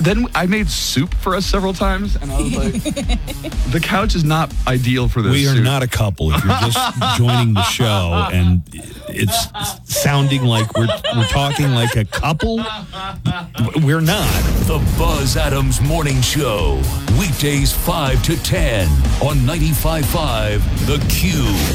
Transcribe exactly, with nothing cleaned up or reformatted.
then I made soup for us several times, and I was like, the couch is not ideal for this. We are soup. not a couple. If you're just joining the show and it's sounding like we're we're talking like a couple, we're not. The Buzz Adams Morning Show. Weekdays five to ten on ninety-five point five The Q.